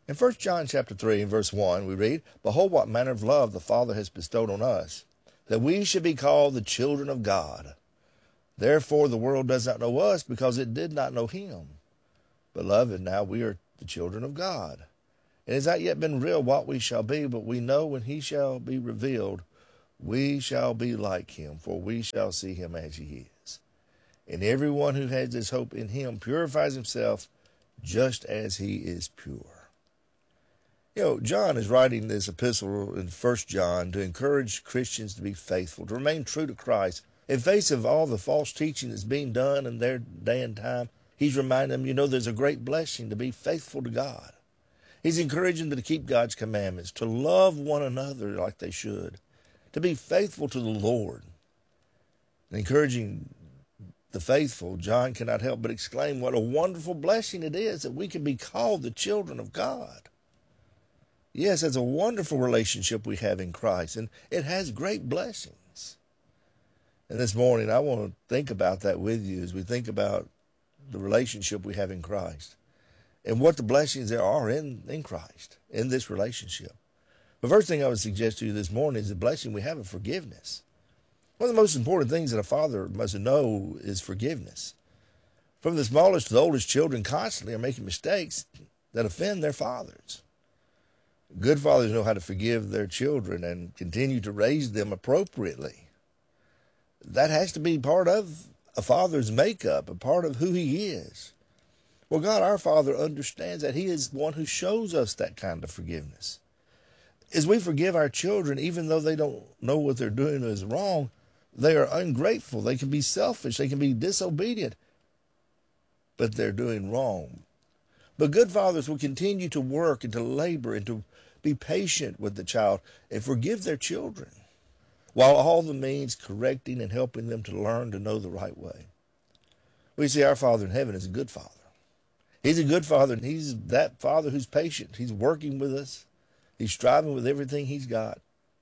In 1 John chapter 3 and verse 1, we read, "Behold what manner of love the Father has bestowed on us, that we should be called the children of God. Therefore the world does not know us, because it did not know him. Beloved, now we are the children of God. It has not yet been revealed what we shall be, but we know when he shall be revealed, we shall be like him, for we shall see him as he is. And everyone who has his hope in him purifies himself just as he is pure." John is writing this epistle in 1 John to encourage Christians to be faithful, to remain true to Christ. In face of all the false teaching that's being done in their day and time, he's reminding them, there's a great blessing to be faithful to God. He's encouraging them to keep God's commandments, to love one another like they should, to be faithful to the Lord. And encouraging the faithful, John cannot help but exclaim what a wonderful blessing it is that we can be called the children of God. Yes, it's a wonderful relationship we have in Christ, and it has great blessings. And this morning, I want to think about that with you as we think about the relationship we have in Christ and what the blessings there are in Christ, in this relationship. The first thing I would suggest to you this morning is the blessing we have of forgiveness. One of the most important things that a father must know is forgiveness. From the smallest to the oldest, children constantly are making mistakes that offend their fathers. Good fathers know how to forgive their children and continue to raise them appropriately. That has to be part of a father's makeup, a part of who he is. Well, God, our Father, understands that he is one who shows us that kind of forgiveness. As we forgive our children, even though they don't know what they're doing is wrong, they are ungrateful, they can be selfish, they can be disobedient, but they're doing wrong. But good fathers will continue to work and to labor and to be patient with the child and forgive their children, while all the means correcting and helping them to learn to know the right way. We see our Father in heaven is a good Father. He's a good Father, and he's that Father who's patient. He's working with us. He's striving with everything he's got.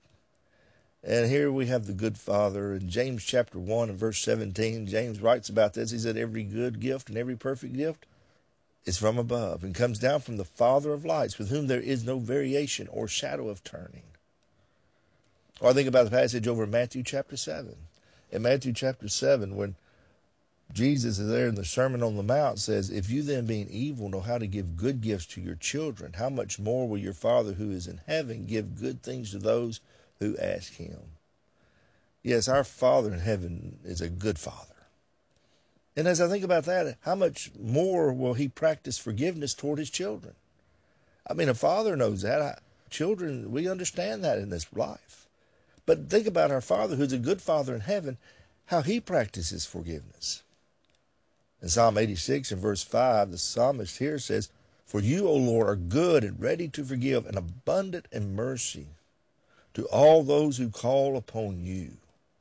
And here we have the good Father. In James chapter 1 and verse 17, James writes about this. He said, "Every good gift and every perfect gift is from above and comes down from the Father of lights, with whom there is no variation or shadow of turning." Or I think about the passage over in Matthew chapter 7. In Matthew chapter 7, when Jesus is there in the Sermon on the Mount, says, "If you then, being evil, know how to give good gifts to your children, how much more will your Father who is in heaven give good things to those who ask him?" Yes, our Father in heaven is a good Father. And as I think about that, how much more will he practice forgiveness toward his children? I mean, a father knows that. Children, we understand that in this life. But think about our Father, who's a good Father in heaven, how he practices forgiveness. In Psalm 86 and verse 5, the psalmist here says, "For you, O Lord, are good and ready to forgive and abundant in mercy to all those who call upon you."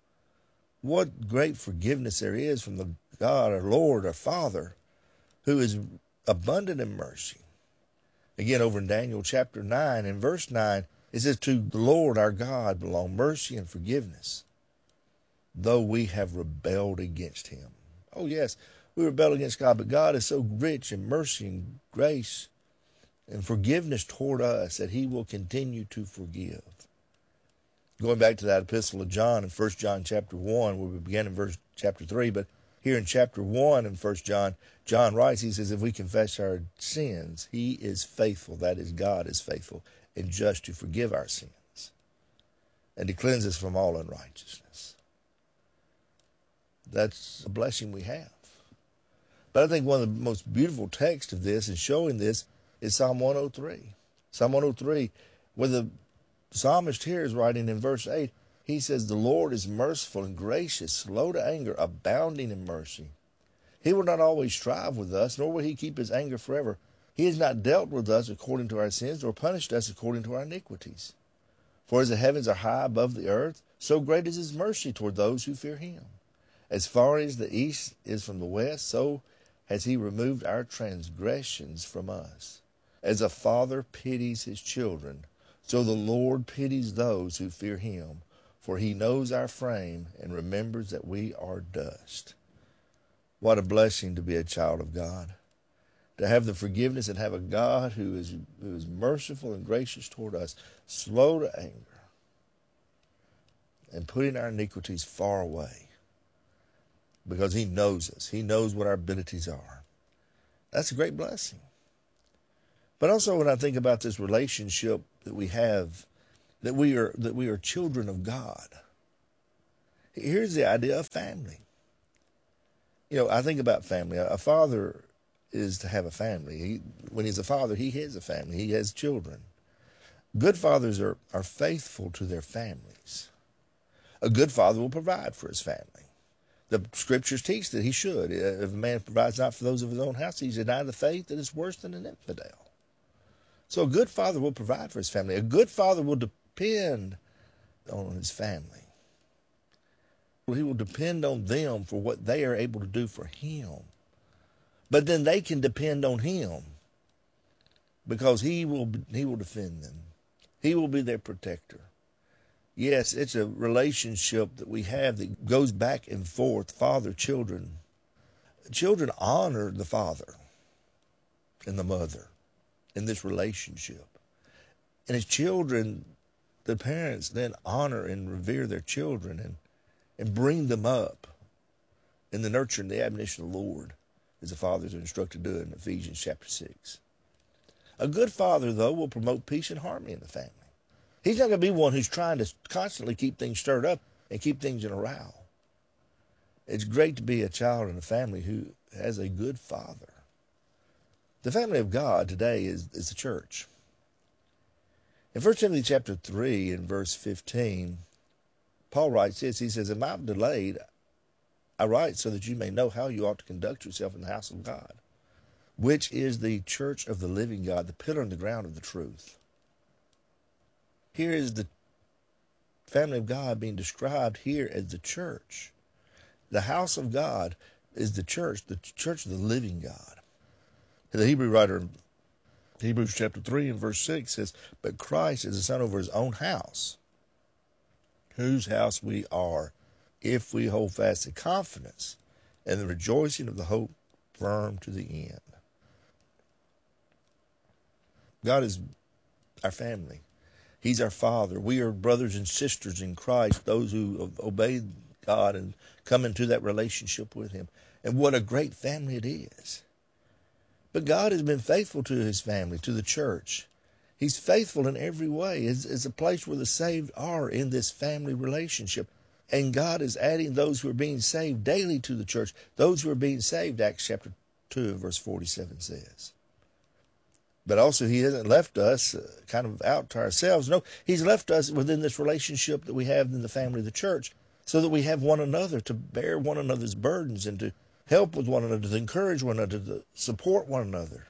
What great forgiveness there is from the God, our Lord, our Father, who is abundant in mercy. Again, over in Daniel chapter 9 and verse 9, it says, "To the Lord our God belong mercy and forgiveness, though we have rebelled against him." Oh yes, we rebel against God, but God is so rich in mercy and grace and forgiveness toward us that he will continue to forgive. Going back to that epistle of John in 1 John chapter 1, where we began in verse chapter 3, but here in chapter 1 in 1 John, John writes, he says, "If we confess our sins, he is faithful," that is, God is faithful, "and just to forgive our sins and to cleanse us from all unrighteousness." That's a blessing we have. But I think one of the most beautiful texts of this and showing this is Psalm 103. Psalm 103, where the psalmist here is writing in verse 8, he says, "The Lord is merciful and gracious, slow to anger, abounding in mercy. He will not always strive with us, nor will he keep his anger forever. He has not dealt with us according to our sins, nor punished us according to our iniquities. For as the heavens are high above the earth, so great is his mercy toward those who fear him. As far as the east is from the west, so has he removed our transgressions from us. As a father pities his children, so the Lord pities those who fear him. For he knows our frame and remembers that we are dust." What a blessing to be a child of God. to have the forgiveness and have a God who is merciful and gracious toward us, slow to anger, and putting our iniquities far away because he knows us. He knows what our abilities are. That's a great blessing. But also when I think about this relationship that we have, that we are children of God, here's the idea of family. I think about family. A father is to have a family. When he's a father, he has a family. He has children. Good fathers are faithful to their families. A good father will provide for his family. The scriptures teach that he should. If a man provides not for those of his own house, he's denied the faith that is worse than an infidel. So a good father will provide for his family. A good father will depend on his family. He will depend on them for what they are able to do for him. But then they can depend on him because he will defend them. He will be their protector. Yes, it's a relationship that we have that goes back and forth, father-children. Children honor the father and the mother in this relationship. And as children, the parents then honor and revere their children and bring them up in the nurture and the admonition of the Lord, as the fathers are instructed to do in Ephesians chapter 6. A good father, though, will promote peace and harmony in the family. He's not going to be one who's trying to constantly keep things stirred up and keep things in a row. It's great to be a child in a family who has a good father. The family of God today is the church. In 1 Timothy chapter 3 and verse 15, Paul writes this. He says, "Am I delayed? I write so that you may know how you ought to conduct yourself in the house of God, which is the church of the living God, the pillar and the ground of the truth." Here is the family of God being described here as the church. The house of God is the church of the living God. The Hebrew writer in Hebrews chapter 3 and verse 6 says, "But Christ is the son over his own house, whose house we are, if we hold fast the confidence and the rejoicing of the hope firm to the end." God is our family. He's our Father. We are brothers and sisters in Christ, those who have obeyed God and come into that relationship with him. And what a great family it is. But God has been faithful to his family, to the church. He's faithful in every way. It's a place where the saved are in this family relationship. And God is adding those who are being saved daily to the church. Those who are being saved, Acts chapter 2 verse 47 says. But also he hasn't left us kind of out to ourselves. No, he's left us within this relationship that we have in the family of the church so that we have one another to bear one another's burdens and to help with one another, to encourage one another, to support one another.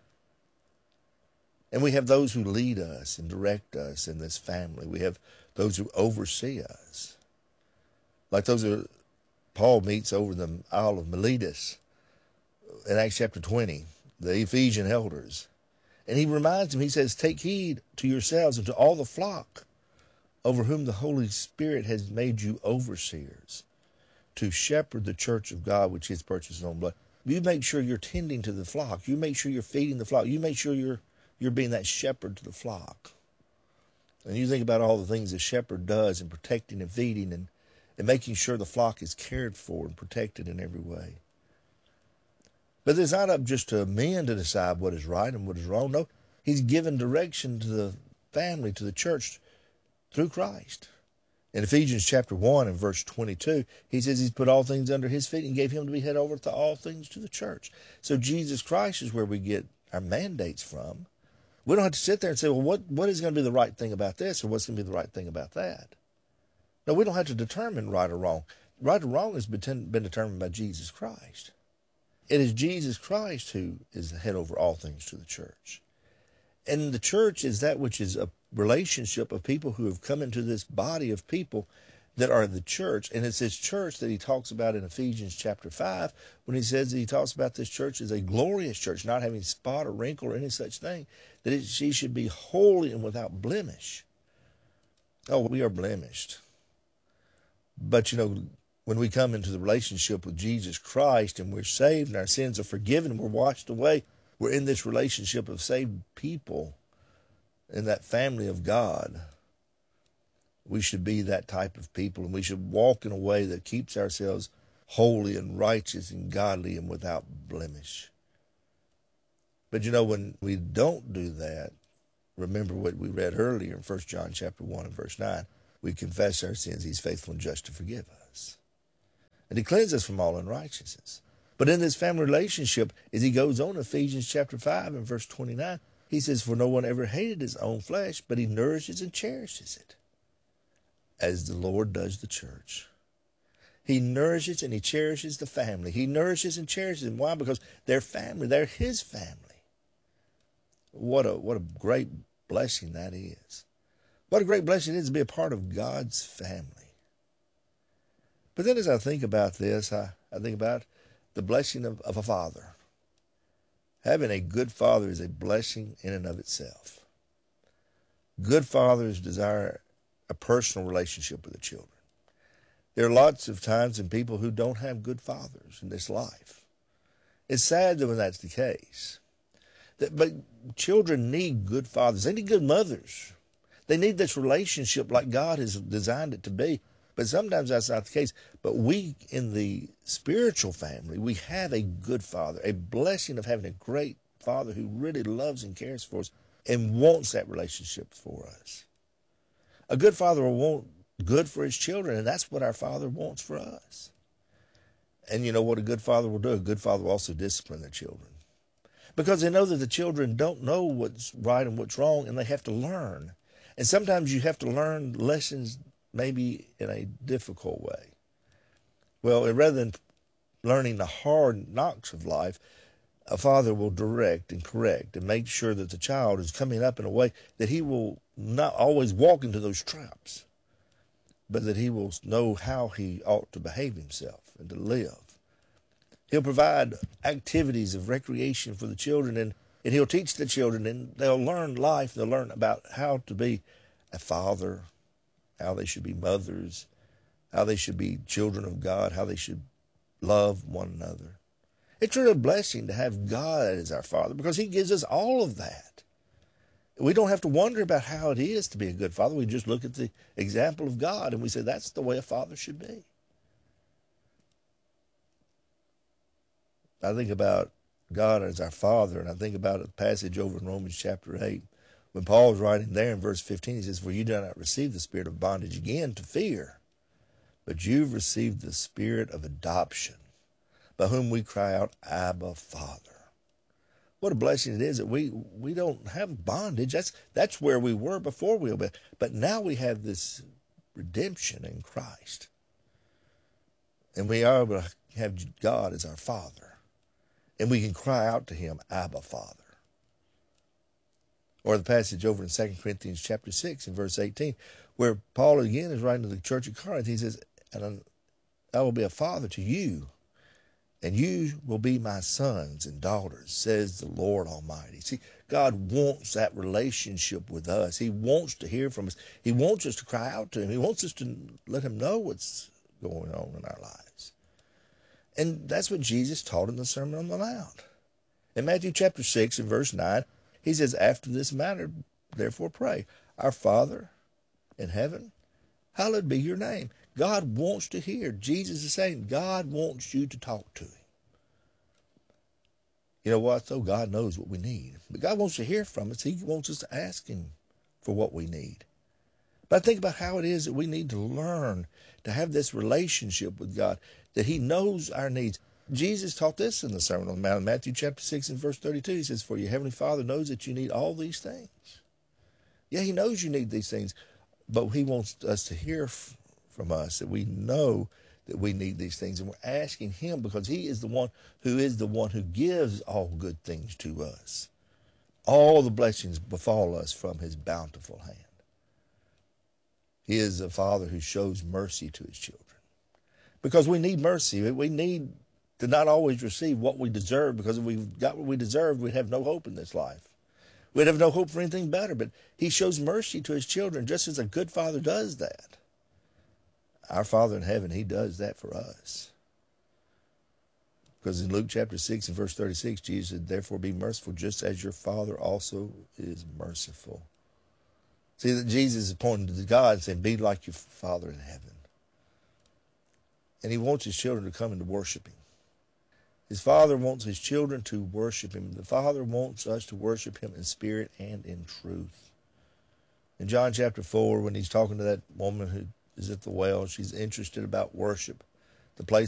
And we have those who lead us and direct us in this family. We have those who oversee us. Like those who Paul meets over the Isle of Miletus in Acts chapter 20, the Ephesian elders. And he reminds them, he says, "Take heed to yourselves and to all the flock over whom the Holy Spirit has made you overseers, to shepherd the church of God which he has purchased his own blood." You make sure you're tending to the flock. You make sure you're feeding the flock. You make sure you're being that shepherd to the flock. And you think about all the things a shepherd does in protecting and feeding and making sure the flock is cared for and protected in every way. But it's not up just to men to decide what is right and what is wrong. No, he's given direction to the family, to the church, through Christ. In Ephesians chapter 1 and verse 22, he says he's put all things under his feet and gave him to be head over to all things to the church. So Jesus Christ is where we get our mandates from. We don't have to sit there and say, well, what is going to be the right thing about this or what's going to be the right thing about that? No, we don't have to determine right or wrong. Right or wrong has been determined by Jesus Christ. It is Jesus Christ who is the head over all things to the church. And the church is that which is a relationship of people who have come into this body of people that are the church. And it's this church that he talks about in Ephesians chapter 5 when he says that he talks about this church as a glorious church, not having spot or wrinkle or any such thing, that she should be holy and without blemish. Oh, we are blemished. But, when we come into the relationship with Jesus Christ and we're saved and our sins are forgiven and we're washed away, We're in this relationship of saved people in that family of God. We should be that type of people, and we should walk in a way that keeps ourselves holy and righteous and godly and without blemish. But when we don't do that, remember what we read earlier in 1 John chapter 1 and verse 9. We confess our sins. He's faithful and just to forgive us. And he cleanses us from all unrighteousness. But in this family relationship, as he goes on in Ephesians chapter 5 and verse 29, he says, for no one ever hated his own flesh, but he nourishes and cherishes it, as the Lord does the church. He nourishes and he cherishes the family. He nourishes and cherishes them. Why? Because they're family. They're his family. What a great blessing that is. What a great blessing it is to be a part of God's family. But then as I think about this, I think about the blessing of a father. Having a good father is a blessing in and of itself. Good fathers desire a personal relationship with the children. There are lots of times in people who don't have good fathers in this life. It's sad that when that's the case. But children need good fathers. They need good mothers. They need this relationship like God has designed it to be. But sometimes that's not the case. But we, in the spiritual family, we have a good father, a blessing of having a great father who really loves and cares for us and wants that relationship for us. A good father will want good for his children, and that's what our Father wants for us. And you know what a good father will do? A good father will also discipline their children, because they know that the children don't know what's right and what's wrong, and they have to learn. And sometimes you have to learn lessons maybe in a difficult way. Well, rather than learning the hard knocks of life, a father will direct and correct and make sure that the child is coming up in a way that he will not always walk into those traps, but that he will know how he ought to behave himself and to live. He'll provide activities of recreation for the children, and he'll teach the children, and they'll learn life. They'll learn about how to be a father, how they should be mothers, how they should be children of God, how they should love one another. It's really a blessing to have God as our Father, because he gives us all of that. We don't have to wonder about how it is to be a good father. We just look at the example of God and we say that's the way a father should be. I think about God as our Father, and I think about a passage over in Romans chapter 8. When Paul is writing there in verse 15, he says, for you do not receive the spirit of bondage again to fear, but you've received the spirit of adoption, by whom we cry out, Abba, Father. What a blessing it is that we don't have bondage. That's where we were before we obeyed. But now we have this redemption in Christ. And we are able to have God as our Father. And we can cry out to him, Abba, Father. Or the passage over in 2 Corinthians chapter 6 and verse 18, where Paul again is writing to the church of Corinth. He says, and I will be a father to you, and you will be my sons and daughters, says the Lord Almighty. See, God wants that relationship with us. He wants to hear from us. He wants us to cry out to him. He wants us to let him know what's going on in our lives. And that's what Jesus taught in the Sermon on the Mount. In Matthew chapter 6 and verse 9, he says, after this manner, therefore pray, our Father in heaven, hallowed be your name. God wants to hear. Jesus is saying God wants you to talk to him. You know what, though? God knows what we need. But God wants to hear from us. He wants us to ask him for what we need. But I think about how it is that we need to learn to have this relationship with God, that he knows our needs. Jesus taught this in the Sermon on the Mount, Matthew chapter 6 and verse 32. He says, for your heavenly Father knows that you need all these things. Yeah, he knows you need these things, but he wants us to hear from us that we know that we need these things, and we're asking him because he is the one who gives all good things to us. All the blessings befall us from his bountiful hand. He is a father who shows mercy to his children, because we need mercy. We need to not always receive what we deserve, because if we got what we deserve, we'd have no hope in this life. We'd have no hope for anything better. But he shows mercy to his children just as a good father does that. Our Father in heaven, he does that for us. Because in Luke chapter 6 and verse 36, Jesus said, therefore be merciful just as your Father also is merciful. See, that Jesus is pointing to God and saying, be like your Father in heaven. And he wants his children to come and to worship him. His Father wants his children to worship him. The Father wants us to worship him in spirit and in truth. In John chapter 4, when he's talking to that woman who is at the well, she's interested about worship, the place